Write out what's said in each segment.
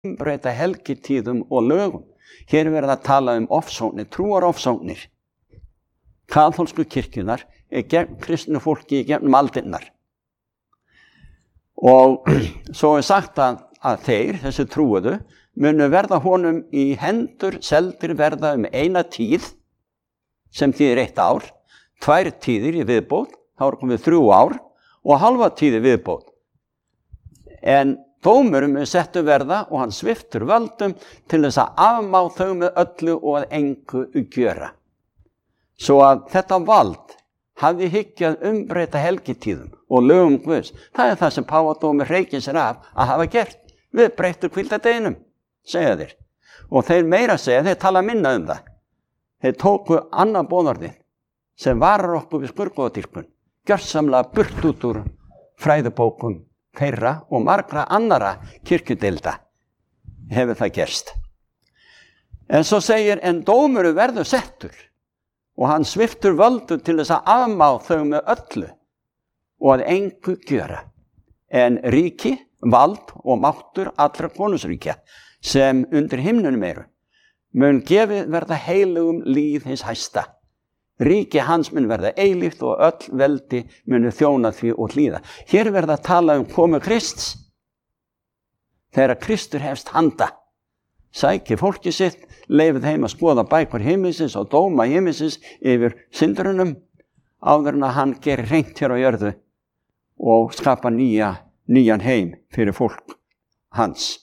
umbreyta helgitíðum og lögum. Hér er verið að tala ofsóknir, trúarofsóknir. Kaþólsku kirkjunar gegn kristnu fólki gegnum aldirnar. Og svo er sagt að þeir, þessi trúuðu, munu verða honum í hendur seldir verða eina tíð, sem þýðir 1 ár, 2 tíðir í viðbót, þá er komið 3 ár, og halva tíð í viðbót. En dómurum er settu verða og hann sviptur völdum til þess að afmá þau með öllu og að engu gjöra. Svo að þetta vald hafði hyggjað umbreyta helgitíðum og lögum Guðs. Það er það sem páfadómur hreykir sér af að hafa gert. Við breyttum hvíldardeginum, segja þeir. Og þeir meira segja, þeir tala minna það. Þeir tóku annað boðorðið sem varar okkur við skurðgóðadýrkun, gjörsamlega burt út úr fræðubókum þeirra og margra annara kirkjudeilda hefur það gerst. En svo segir, en dómuru verður settur og hann sviptur völdu til þess að afmá þau með öllu og að engu gjöra. En ríki, vald og máttur allra konungsríkja sem undir himnunum eru, mun gefið verða heilugum líð hins hæsta. Ríki hans mun verða eilíft og öll veldi munu þjóna því og hlýða. Hér verða að tala komu Krists. Þegar Kristur hefst handa, sæki fólki sitt, leifið heim að skoða bækur himmisins og dóma himmisins yfir syndurunum, áður en að hann gerir hreint hér á jörðu og skapa nýjan heim fyrir fólk hans.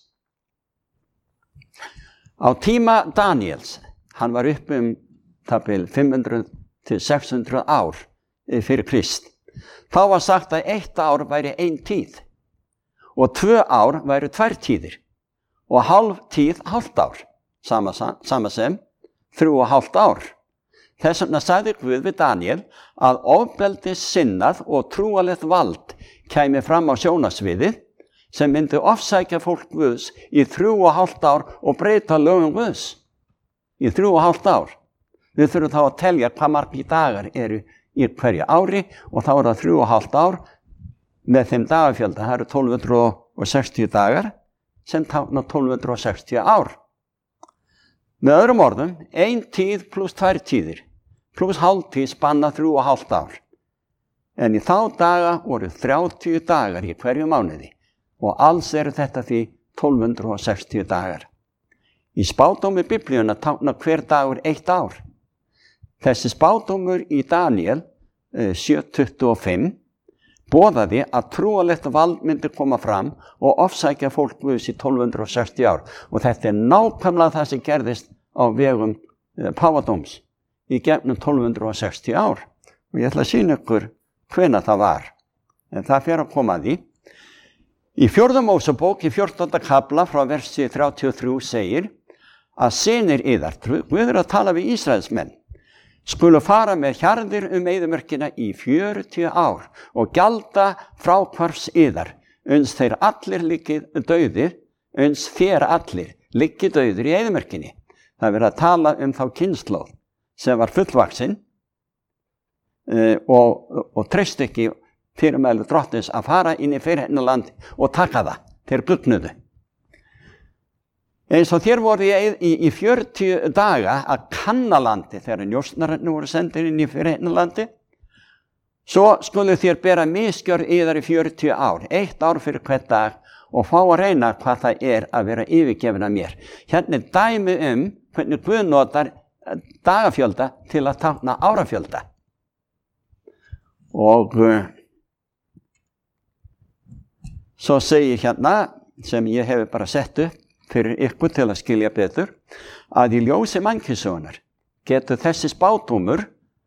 Á tíma Daníels, hann var upp það bil 500 til 600 ár fyrir Krist. Þá var sagt að 1 ár væri 1 tíð og 2 ár væri 2 tíðir og hálf tíð hálft ár, sama sem 3,5 ár. Þess vegna sagði Guð við Daníel að ofbeldis sinnað og trúalegt vald kæmi fram á sjónasviðið sem myndi ofsækja fólk Guðs í 3,5 ár og breyta lögum Guðs í 3,5 ár. Við þurfum þá að telja hvað margir dagar eru í hverju ári og þá er það 3,5 ár með þeim dagafjölda. Það eru 1260 dagar sem tákna 1260 ár. Með öðrum orðum, 1 tíð pluss 2 tíðir, pluss hálftíð spanna 3,5 ár. En í þá daga voru 30 dagar í hverju mánuði og alls eru þetta því 1260 dagar. Í spádómi Biblíuna tákna hver dagur 1 ár. Þessi spádómur í Daníel 7:25 boðaði að trúalegt vald myndi koma fram og ofsækja fólk Guðs í 1260 ár. Og þetta er nákvæmlega það sem gerðist á vegum páfadóms í gegnum 1260 ár. Og ég ætla að sýna ykkur hvenær það var. En það fer að koma að því. Í 4. Mósebók í 14. kafla frá versi 33 segir að synir yðar, Guð er að tala við Ísraelsmenn, skulu fara með hjarðir eyðimörkina í 40 ár og gjalda fráhvarfs yðar, uns þeir allir liggi dauðir, uns þér allir liggi dauðir í eyðimörkinni. Það er verið að tala þá kynslóð sem var fullvaxin og treyst ekki fyrirmæli drottins að fara inn í fyrirheimaland og taka það. Þeir bugnuðu. Eins og þér voru í 40 daga að kanna landi þegar njósnararnir voru sendir inn í fyrirheimalandi, svo skulu þér bera misgjörð yðar í 40 ár, 1 ár fyrir hvern dag og fá að reyna hvað það er að vera yfirgefin af mér. Hérna er dæmi hvernig Guð notar dagafjölda til að tákna árafjölda. Og svo segir hérna, sem ég hef bara sett upp fyrir ykkur til að skilja betur, að í ljósi mannkynssögunnar getur þessi spádómur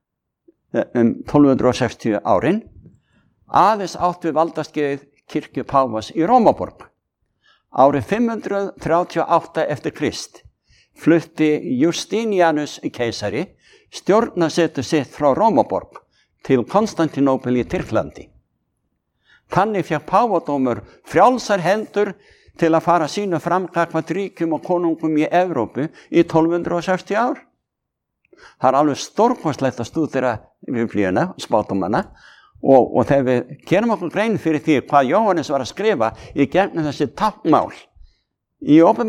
1260 árin aðeins átt við valdaskeið kirkju Páfans í Rómaborg. Árið 538 eftir Krist flutti Justinianus keisari stjórnarsetu sitt frá Rómaborg til Konstantinópel í Tyrklandi. Þannig fékk páfadómur frjálsar hendur til að fara sínu fram gagnvart ríkjum og konungum í Evrópu í 1260 ár. Það er alveg stórkostlegt að stúdera Biblíuna, spádómana, og þegar við gerum okkur grein fyrir því hvað Jóhannes var að skrifa í gegnum þessi táknmál Í